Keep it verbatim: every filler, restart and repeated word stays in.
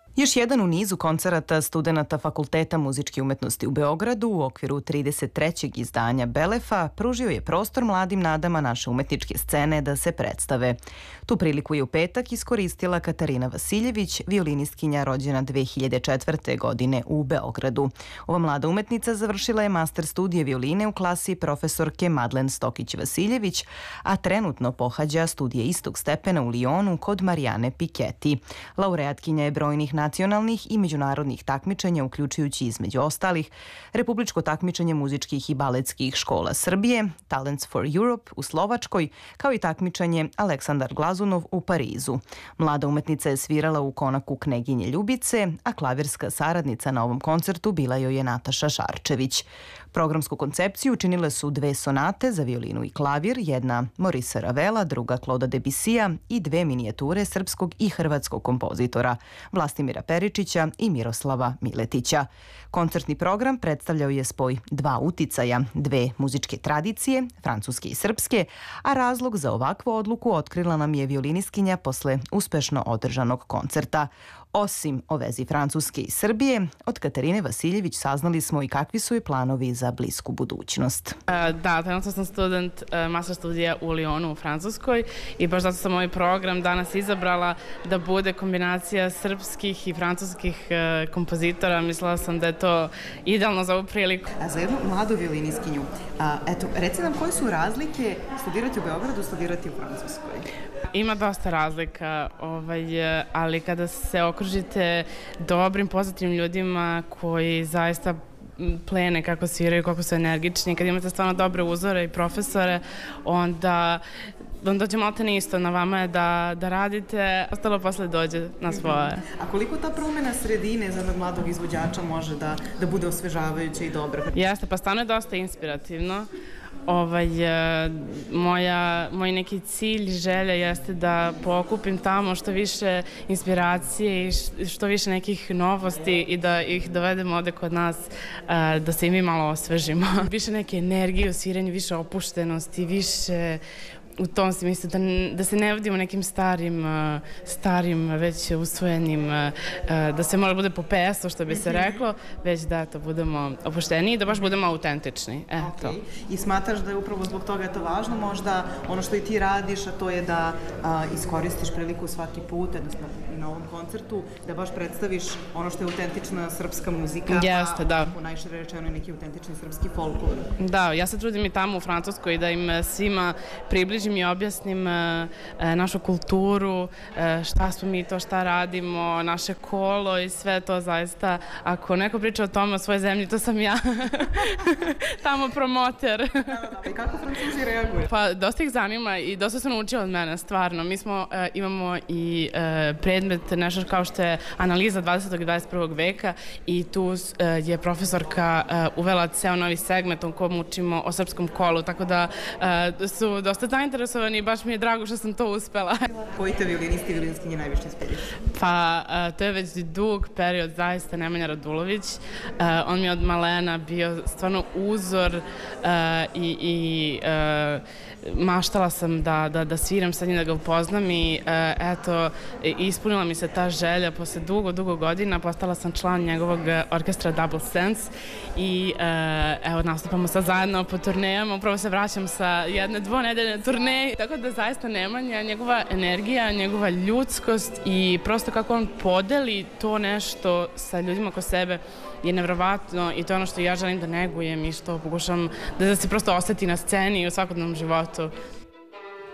Još jedan u nizu koncerata studenata Fakulteta muzičke umetnosti u Beogradu u okviru trideset trećeg izdanja Belefa pružio je prostor mladim nadama naše umetničke scene da se predstave. Tu priliku je u petak iskoristila Katarina Vasiljević, violinistkinja rođena dve hiljade četvrte. godine u Beogradu. Ova mlada umetnica završila je master studije violine u klasi profesorke Madlen Stokić-Vasiljević, a trenutno pohađa studije istog stepena u Lijonu kod Marijane Piketi. Laureatkinja je brojnih nacionalnih i međunarodnih takmičenja, uključujući između ostalih Republičko takmičenje muzičkih i baletskih škola Srbije, Talents for Europe u Slovačkoj, kao i takmičenje Aleksandar Glazunov u Parizu. Mlada umetnica je svirala u konaku Kneginje Ljubice, a klavirska saradnica na ovom koncertu bila joj je Nataša Šarčević. Programsku koncepciju učinile su dve sonate za violinu i klavir, jedna Morisa Ravela, druga Kloda Debisija i dve minijature srpskog i hrvatskog kompozitora Vlastimira Peričića i Miroslava Miletića. Koncertni program predstavljao je spoj dva uticaja, dve muzičke tradicije, francuske i srpske, a razlog za ovakvu odluku otkrila nam je violinistkinja posle uspešno održanog koncerta. Osim o vezi Francuske i Srbije, od Katarine Vasiljević saznali smo i kakvi su joj planovi za blisku budućnost. Da, trenutno sam student master studija u Lijonu u Francuskoj i baš zato sam ovaj program danas izabrala da bude kombinacija srpskih i francuskih kompozitora. Mislila sam da je to idealno za ovu priliku. A za jednu mladu violinistkinju, eto, reci nam koje su razlike studirati u Beogradu, studirati u Francuskoj? Ima dosta razlika, ovaj, ali kada se okružite dobrim, pozitivnim ljudima koji zaista plene kako sviraju, kako su energični, kad imate stvarno dobre uzore i profesore, onda onda će malo te ne isto, na vama je da, da radite, ostalo posle dođe na svoje. A koliko ta promena sredine za jednog mladog izvođača može da, da bude osvežavajuća i dobra? Jeste, pa stvarno je dosta inspirativno. Ovaj, moja, moj neki cilj, želja jeste da pokupim tamo što više inspiracije i što više nekih novosti i da ih dovedemo ovde kod nas, da se i mi malo osvežimo. Više neke energije u sviranju, više opuštenosti, više u tom smislu, da, da se ne vodimo nekim starim, starim već usvojenim, da se mora bude po pesu, što bi se reklo, već da to budemo opušteniji i da baš budemo autentični. E, okay. to. I smatraš da je upravo zbog toga je to važno, možda ono što i ti radiš, a to je da a, iskoristiš priliku svaki put, odnosno i na ovom koncertu, da baš predstaviš ono što je autentična srpska muzika, Jeste, da. U najšire rečeno je neki autentični srpski folklor. Da, ja se trudim i tamo u Francuskoj da im svima približim i objasnim e, našu kulturu, e, šta smo mi to, šta radimo, naše kolo i sve to zaista. Ako neko priča o tome, o svojoj zemlji, to sam ja. Tamo promoter. Da, da, i kako Francuzi reaguju? Pa, dosta ih zanima i dosta se naučio od mene, stvarno. Mi smo, e, imamo i e, predmet, nešto kao što je analiza dvadesetog i dvadeset prvog veka i tu e, je profesorka e, uvela ceo novi segment u kojem učimo o srpskom kolu, tako da e, su dosta zainteresovani i baš mi je drago što sam to uspela. Koji te violinisti i violiniskinje najviše inspirišu? Pa, a, to je već dug period, zaista Nemanja Radulović. A, on mi je od malena bio stvarno uzor a, i, i a, maštala sam da, da, da sviram sa njim, da ga upoznam i a, eto, ispunila mi se ta želja. Posle dugo, dugo godina postala sam član njegovog orkestra Double Sense i a, evo, nastupamo sad zajedno po turnejama. Upravo se vraćam sa jedne dvonedeljne turneje. Tako da zaista Nemanja, njegova energija, njegova ljudskost i prosto kako on podeli to nešto sa ljudima oko sebe je nevjerovatno i to je ono što ja želim da negujem i što pokušam da se prosto oseti na sceni i u svakodnevnom životu.